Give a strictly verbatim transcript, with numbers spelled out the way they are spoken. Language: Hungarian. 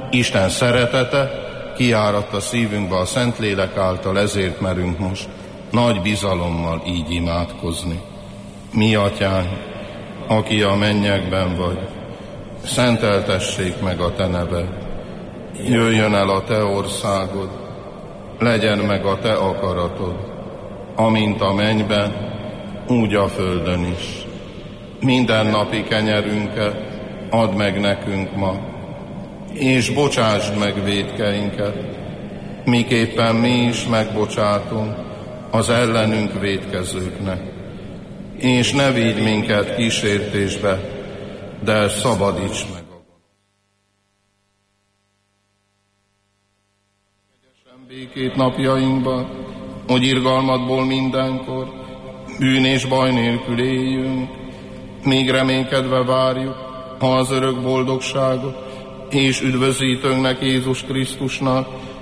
Isten szeretete kiáradt a szívünkbe a Szentlélek által, ezért merünk most nagy bizalommal így imádkozni. Mi atyánk, aki a mennyekben vagy, szenteltessék meg a te neved. Jöjjön el a te országod, legyen meg a te akaratod, amint a mennyben, úgy a földön is. Minden napi kenyerünket add meg nekünk ma, és bocsásd meg vétkeinket, miképpen mi is megbocsátunk az ellenünk vétkezőknek. És ne vigy minket kísértésbe, de szabadíts meg. Kegyesen békét napjainkban, hogy irgalmadból mindenkor, bűn és baj nélkül éljünk, még reménykedve várjuk, ha az örök boldogságot és üdvözítőnknek, Jézus Krisztusnak,